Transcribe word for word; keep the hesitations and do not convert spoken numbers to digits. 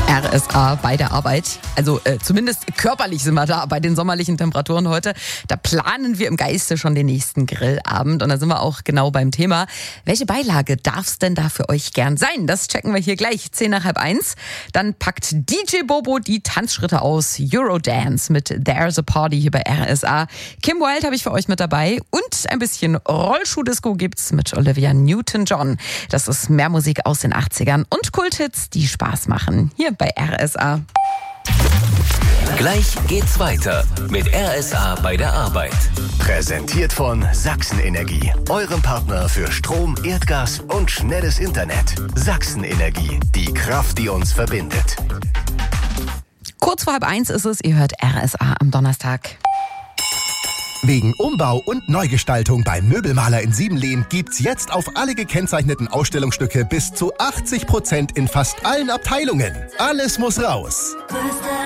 R S A bei der Arbeit. Also äh, zumindest körperlich sind wir da bei den sommerlichen Temperaturen heute. Da planen wir im Geiste schon den nächsten Grillabend. Und da sind wir auch genau beim Thema. Welche Beilage darf es denn da für euch gern sein? Das checken wir hier gleich. Zehn nach halb eins. Dann packt D J Bobo die Tanzschritte aus. Eurodance mit There's a Party hier bei R S A. Kim Wilde habe ich für euch mit dabei. Und ein bisschen Rollschuh-Disco gibt's mit Olivia Newton-John. Das ist mehr Musik aus den achtzigern und Kulthits, die Spaß machen. Hier bei R S A. Gleich geht's weiter mit R S A bei der Arbeit. Präsentiert von Sachsen-Energie, eurem Partner für Strom, Erdgas und schnelles Internet. Sachsen-Energie, die Kraft, die uns verbindet. Kurz vor halb eins ist es, ihr hört R S A am Donnerstag. Wegen Umbau und Neugestaltung beim Möbelmaler in Siebenlehn gibt's jetzt auf alle gekennzeichneten Ausstellungsstücke bis zu achtzig Prozent in fast allen Abteilungen. Alles muss raus. Größte